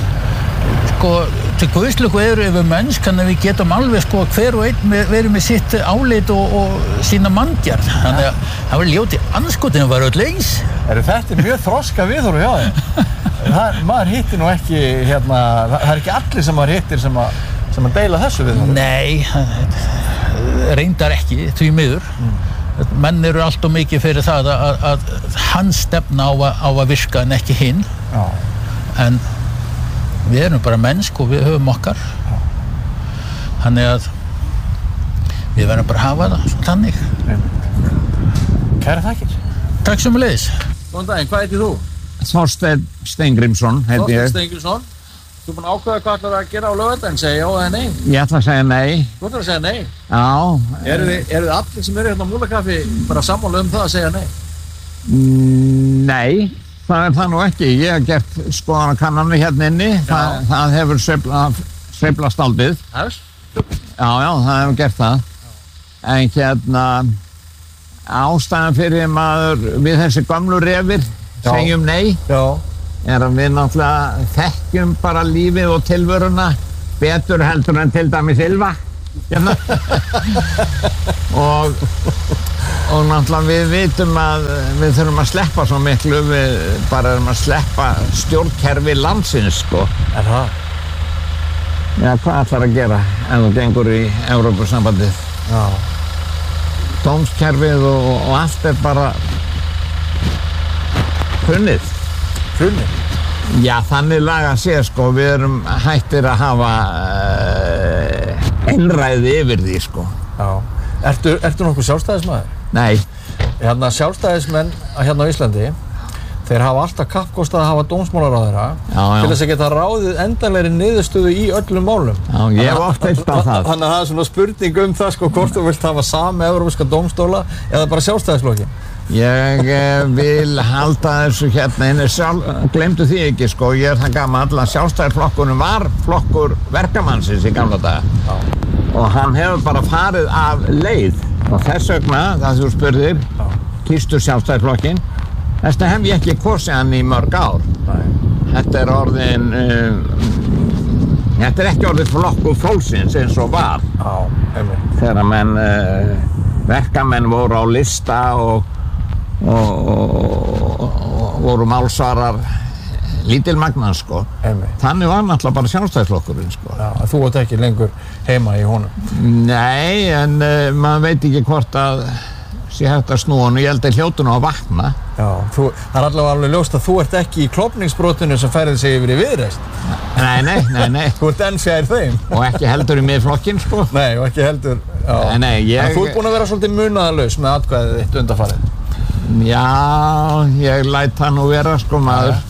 til guðslöku yfir mennskan að við getum alveg hver og einn verið með sitt álit og sína manndjarn. Þannig að það var ljóti andskotinu var öll eins. Þetta mjög þroska viðhorf hjá þér. Maður hittir nú ekki það ekki allir sem maður hittir sem að deila þessu viðhorfi. Nei, reyndar ekki, því miður. Menn eru allt og mikið fyrir það að hans stefna á að virka en ekki hinn. En við erum bara mennsk og við höfum okkar. Þannig að við verðum bara að hafa það þannig. Kæra þakkir. Takk sömuleiðis. Góðan daginn, hvað heitir þú? Þorsteinn Steingrímsson heiti ég. Þorsteinn Steingrímsson. Þú búinn að ákveða hvað ætlar að gera á laugardaginn, segja já eða nei? Ég ætla að segja nei. Þú ætlar að segja nei? Já. Eru þið allir sem eru hérna á Múlakaffi bara sammála það að segja nei? Nei, það það nú ekki. Ég hef gert skoðanakannanir hérna inni. Það hefur sveiflast aldrei. Já, það hefur gert það. En hérna, ástæðan fyrir maður við þessi gamlu refir segjum nei. Er að við náttúrulega þekkjum bara lífið og tilvöruna betur heldur en til dæmis Ylva. og náttúrulega við vitum að við þurfum að sleppa svo miklu, við bara erum að sleppa stjórnkerfi landsins, sko. Það? Já, hvað ætlar að gera ef þú gengur í Evrópusambandið? Já. Dómskerfið og allt bara hrunið. Hrunið? Já, þannig laga sé, sko, við erum hættir að hafa einræði yfir því, sko. Já. Ertu nokkuð sjálfstæðismaður? Nei. Hérna sjálfstæðismenn hérna á Íslandi, þeir hafa alltaf kappkostað að hafa dómsmálaráðherra til þess að geta ráðið endanlegri niðurstöðu í öllum málum. Já, ég hef oft heilt á það. Þannig að það svona spurning það, sko, hvort þú vilt hafa sami evrópska dómstóla eða bara sjálfstæðisflokkin. Ég vil halda þessu hérna inni, gleymdu því ekki, sko, ég það gamall að sjálfstæðisflokkurinn var flokkur verkamannsins í gamla daga. Og hann hefur bara farið af leið og þess vegna, það þú spurðir, kýstu sjálfstæðisflokkinn, þess vegna hef ég ekki kosið hann í mörg ár. Þetta er orðin, þetta er ekki orðið flokkur fólksins eins og var. Þegar menn, verkamenn voru á lista og voru málsvarar lítilmagnan, sko. Þannig var náttúrulega bara sjálfstæðisflokkurinn, sko. Já, þú ert ekki lengur heima í honum. Nei, en maður veit ekki hvort að sé hægt að snúa hann og ég held að hljótu nú að vakna. Já, það er allavega ljóst að þú ert ekki í klofningsbrotinu sem færið sig yfir í Viðreisn. Nei. Þú ert enn fjær þeim. Og ekki heldur í Miðflokkinn, sko. Nei, og ekki heldur, já. Nei, En þú ert búin að vera svolítið munaðarlaus með atkvæðið þitt undanfarið. Já, ég læt það nú vera, sko, maður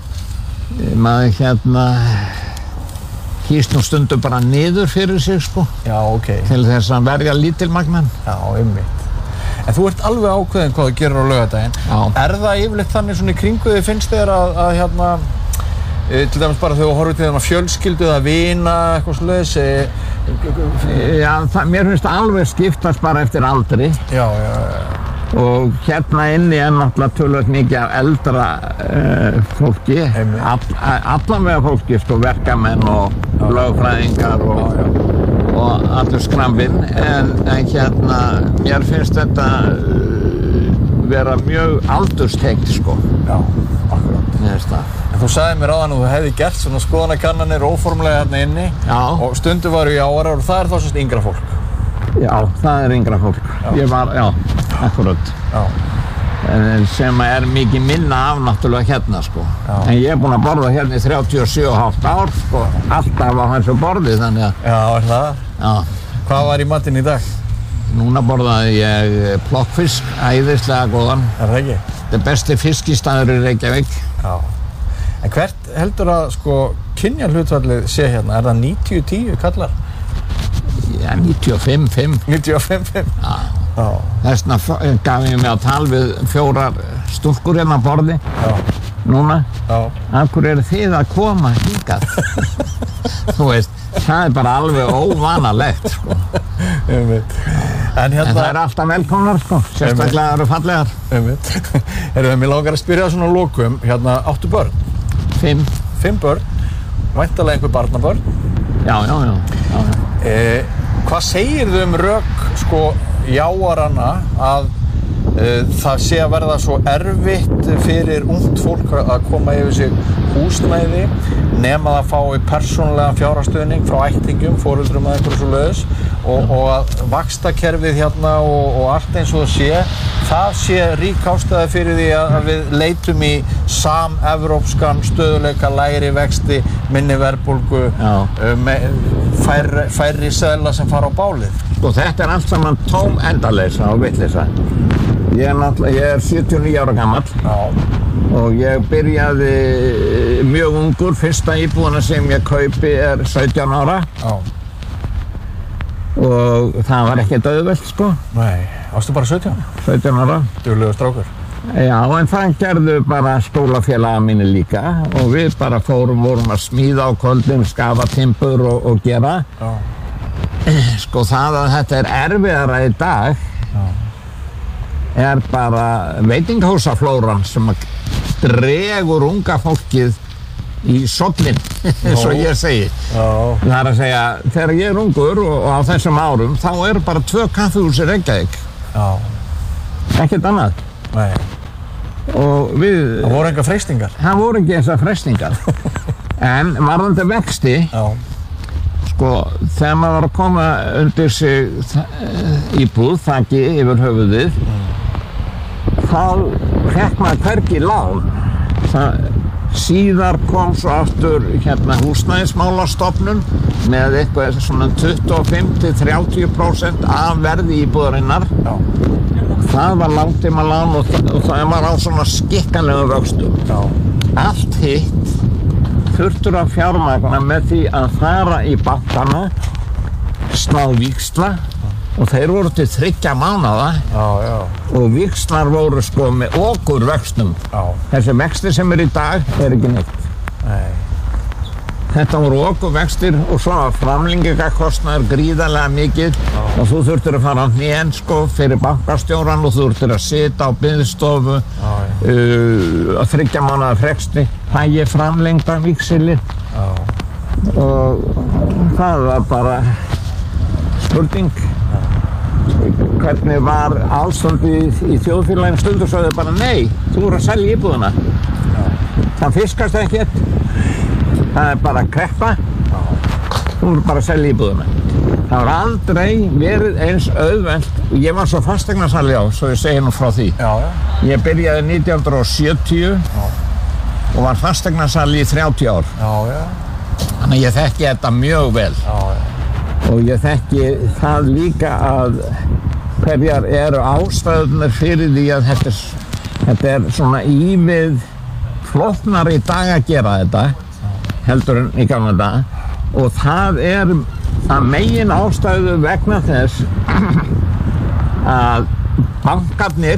hérna kýst nú stundum bara niður fyrir sig, sko. Já, ok. Til þess að verja lítilmagnan. Já, einmitt. En þú ert alveg ákveðin hvað þú gerir á laugardaginn. Já. Er það yfirleitt þannig svona í kringu þig finnst þér að hérna, til dæmis bara þegar þú horfir til þeim að fjölskyldu eða vina, eitthvað svoleiðis? Já, mér finnst það alveg skiptast bara eftir aldri. Já. Og hérna inni er náttúrulega tölvöld mikið af eldra fólki, allavega fólki, sko, verkamenn og lögfræðingar og allur skrambinn, en hérna, mér finnst þetta vera mjög aldurstengt, sko. Já, akkurat. En þú sagði mér áðan að þú hefði gert svona skoðanakannanir óformlega hérna inni. Já. Og stundu varu í árar og það er þá svona yngra fólk. Já, það er yngra fólk. Já. Akkurat. Já. Sem er mikið minna af náttúrulega hérna, sko. Já. En ég er búinn að borða hérna í 37,5 ár, sko. Alltaf á þessu borði, þannig að... Já, er það? Já. Hvað var í matinn í dag? Núna borðaði ég plokkfisk, æðislega góðan. Er það ekki? Þetta er besti fiskistaður í Reykjavík. Já. En hvert heldur að, sko, kynjahlutfallið sé hérna? Er það 90-10 kallar? Já, 95-5. 95-5? Já. Þessna gaf ég mig að tala við 4 stúlkur hérna á borði. Já. Núna. Já. Af hverju eru þið að koma hingað? Þú veist, það er bara alveg óvanalegt, sko. Einmitt. En það er alltaf velkomnar, sko. Sérstaklega eru fallegar. Einmitt. Mér langar að spyrja svona lokum. Hérna, 8 börn? 5. 5 börn? Væntanlega einhver barnabörn? Já. Hvað segirðu rök, sko, jáaranna að það sé að verða svo erfitt fyrir ungt fólk að koma yfir sig húsnæði nema að fái persónulegan fjárhagsstuðning frá ættingjum, foreldrum eða einhverju svoleiðis og að vaxtakerfið hérna og allt eins og það sé rík ástæða fyrir því að við leitum í samevrópskan stöðuleika, lægri vexti, minni verðbólgu, færri seðla sem fara á bálið. Sko þetta er allt saman tóm endaleysa og vitleysa. Ég er 79 ára gamall. Já. Og ég byrjaði mjög ungur, fyrsta íbúðina sem ég kaupi er 17 ára. Já. Og það var ekkert auðvelt, sko. Nei, varstu bara 17? 17 ára. Duglegur strákur. Já, en það gerðu bara skólafélaga mínu líka og við bara vorum að smíða á kvöldin, skafa timbur og gera. Já. Sko það að þetta erfiðara í dag bara veitingahúsaflóran sem dregur unga fólkið í sollin, eins og ég segi. Það að segja, þegar ég ungur og á þessum árum, þá bara 2 kaffihús í Reykjavík. Ekkert annað. Nei. Og við... Það voru enga freistingar. Það voru ekki þessar freistingar. En varðandi vexti, sko, þegar maður var að koma undir sig íbúð, þaki yfir höfuðið, þá fékk maður hvergi lán. Síðar kom svo aftur húsnæðismálastofnun með eitthvað svona 25-30% af verði íbúðarinnar. Það var langtímalán og það var á svona skikkanlegum vöxtum. Allt hitt þurftur að fjármagna með því að fara í bankana, slá víxla og þeir voru til 3 mánaða og víxlar voru sko með okurvöxtum. Þessi vextir sem í dag ekki neitt. Þetta voru okurvextir og svo var framlengingakostnaður gríðarlega mikið og þú þurftir að fara á hnén sko fyrir bankastjóran og þú þurftir að sitja á biðstofu að 3 mánaða fresti, fæ ég framlengda víxilinn og það var bara spurning. Hvernig var ástandið í þjóðfélaginu stundu svo þau bara nei, þú voru að selja íbúðina. Það fiskast ekkert. Það bara kreppa, þú voru bara að selja íbúðuna. Það var aldrei verið eins auðvelt, og ég var svo fasteignasali svo ég segi nú frá því. Ég byrjaði 1970 og var fasteignasali í 30 ár. Þannig ég þekki þetta mjög vel. Og ég þekki það líka að hverjar eru ástæðurnar fyrir því að þetta svona ívið flóknar í dag að gera þetta. Heldur en í gamla dag og það að megin ástæðu vegna þess að bankarnir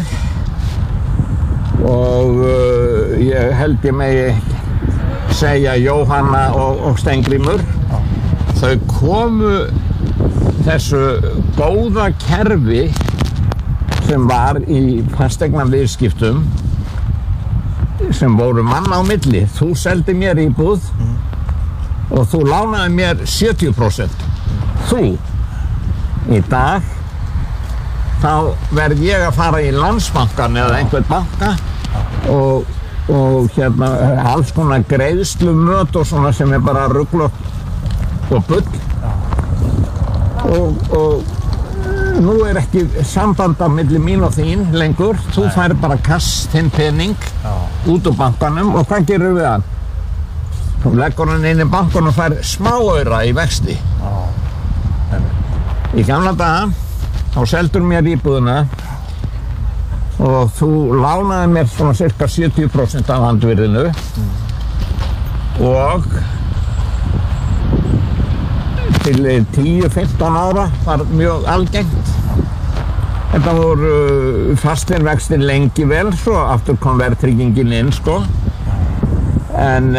og ég held ég megi segja Jóhanna og Steingrímur þau komu þessu góða kerfi sem var í fasteignaviðskiptum sem voru manna á milli. Þú seldi mér íbúð og þú lánaði mér 70%. Þú. Í dag þá verð ég að fara í Landsbankann eða einhvern banka og alls konar greiðslumöt og svona sem bara rugl og bull og nú ekki samband á milli mín og þín lengur. Þú fær bara kast þinn pening út úr bankanum og hvað gerir við hann? Þú leggur hann inn í bankanum og fær smáaura í vexti. Í gamla daga þá seldur mér íbúðina og þú lánaði mér svona cirka 70% af handvirðinu og til 10-15 ára var mjög algengt. Þetta voru fastir vextir lengi vel, svo aftur kom verðtryggingin inn, sko. En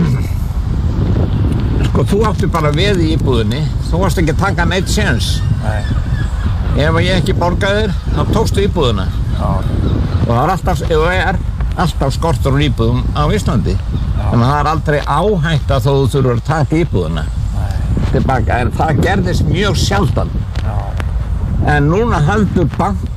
sko, þú átti bara veð í íbúðinni, þú varst ekki að taka neitt séns. Ef ég ekki borgaði þér, þá tókstu íbúðina. Og það er alltaf skortur á íbúðum á Íslandi. Þannig að það aldrei áhætta þó þú þurfur að taka íbúðina tilbaka, en það gerðist mjög sjaldan. En núna heldur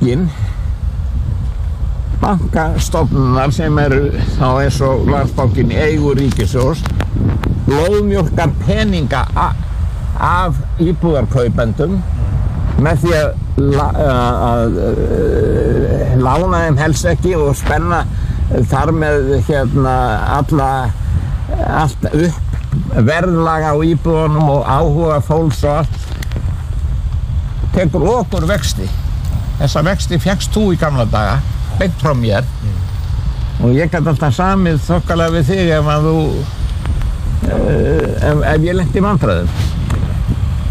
bankastofnunar sem eru þá eins og Landsbankinn í eigu ríkissjóðs blóðmjólkar peninga af íbúðarkaupendum með því að lána þeim helst ekki og spenna þar með allt upp verðlaga á íbúðunum og áhuga fólks og allt tekur okur vexti. Þessa vexti fékkst þú í gamla daga beint frá mér og ég gæti alltaf samið þokkalega við þig ef ég lenti í vandræðum.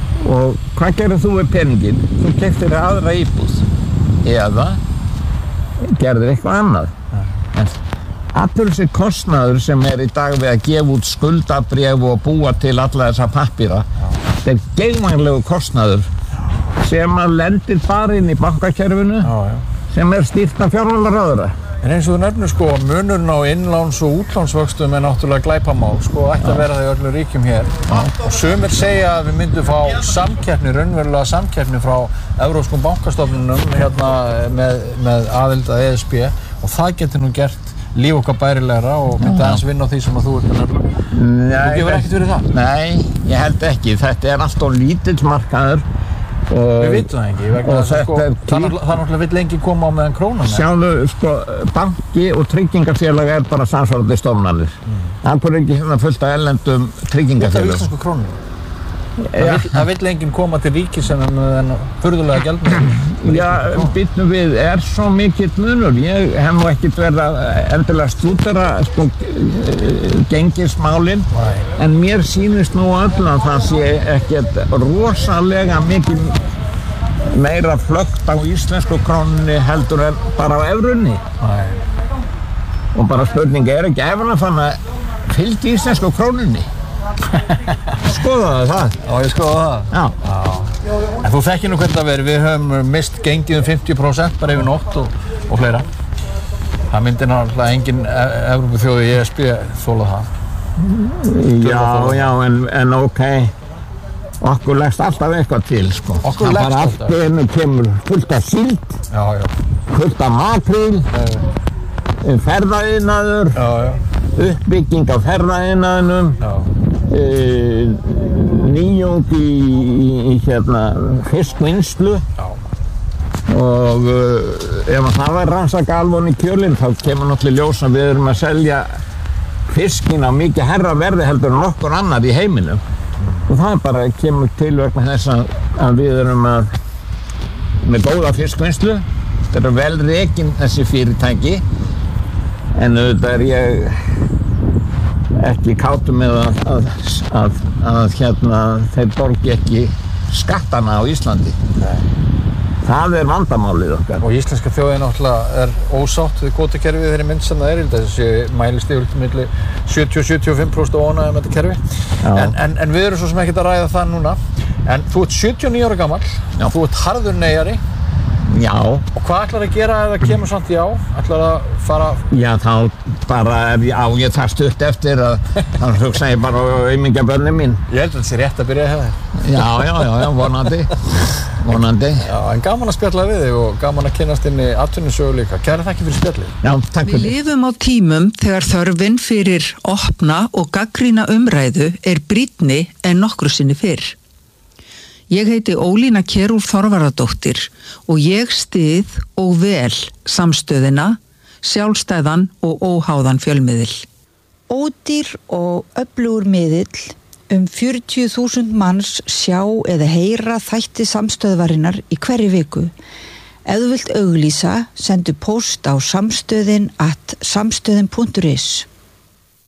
Og hvað gerir þú við peningin? Þú keyptir aðra íbúð eða gerðir eitthvað annað. En allur þessi kostnaður sem í dag við að gefa út skuldabréf og búa til alla þessa pappíra, þetta geigvænlegu kostnaður sem að lendir bara inn í bankakerfinu sem stýrt af fjármálaráðherra. En eins og þú nefnir sko, munurinn á innláns- og útlánsvöxtum náttúrulega glæpamál, sko, ætti að vera það í öllum ríkjum hér. Og sumir segja að við myndum fá samkeppni, raunverulega samkeppni frá evrópskum bankastofnunum hérna með aðild að ESB og það getur nú gert líf okkar bærilegra og myndi aðeins vinna á því sem að þú ert að nefna. Þú gefur ekkert fyrir það? Nei, ég held ekki. Þetta alltaf lítill markaður. Við vitum það ekki, vegna þess að sko, það náttúrulega vill lengi koma á meðan krónan. Sjáðu, sko, banki og tryggingafélag bara samsvarandi stofnanir. Það ekki hérna fullt af erlendum tryggingafélögum. Þetta íslensku krónum. Það vill enginn koma til ríki sem en furðulega gjaldmiðil. Já, býtum við, svo mikill munur. Ég hef nú ekkert verið að endilega stúdera sko, gengismálin, en mér sýnist nú öll að það sé ekkert rosalega mikið meira flögt á íslensku krónunni heldur en bara á evrunni. Og bara spurning ekki evran að fann að fylgja íslensku krónunni? Skoðaðu það? Já, ég skoða það. Já. En þú þekkir nú hvernig það verið, við höfum mist gengið 50% bara yfir nótt og fleira. Það myndi náttúrulega engin Evrópuþjóð í ESB þola það. Já, en ok. Okkur leggst alltaf eitthvað til, sko. Okkur leggst alltaf. Það bara allt kemur fullt af síld, fullt af makríl, ferðaiðnaður, uppbygging af ferðaiðnaðinum, nýjung í fiskvinnslu og ef það var rannsaka alveg í kjölinn þá kemur náttúrulega ljós að við erum að selja fiskinn á mikið hærra verði heldur en nokkur annar í heiminum og það bara kemur til vegna þess að við erum með góða fiskvinnslu. Þetta eru vel rekin þessi fyrirtæki en auðvitað ég ekki kátur með að þeir borgi ekki skattana á Íslandi. Það vandamálið okkar. Og íslenska þjóðin náttúrulega ósátt við kvótakerfið þeirri mynd sem það þessi mælist yfir milli 70-75% óánægja með þetta kerfi. En við erum svo sem ekkert að ræða það núna. En þú ert 79 ára gamall, þú ert harður neyjari. Já. Og hvað ætlar að gera ef það kemur samt já? Ætlar að fara... Já, þá bara ég tar stutt eftir þá hugsa ég bara á aumingjabörnin mín. Ég held að þetta sé rétt að byrja að hefða. Já, vonandi. Já, en gaman að spjalla við þig og gaman að kynnast inn í atvinnusögu líka. Kæra þakki fyrir spjallið. Já, takk fyrir. Við lifum á tímum þegar þörfin fyrir opna og gagnrýna umræðu brýnni en nokkru sinni fyrr. Ég heiti Ólína Kjerúlf Þorvarðardóttir og ég styð og vel samstöðina, sjálfstæðan og óháðan fjölmiðil. Ódýr og öflugur miðill 40.000 manns sjá eða heyra þætti samstöðvarinnar í hverri viku. Ef þú vilt auglýsa, sendu póst á samstöðin@samstöðin.is.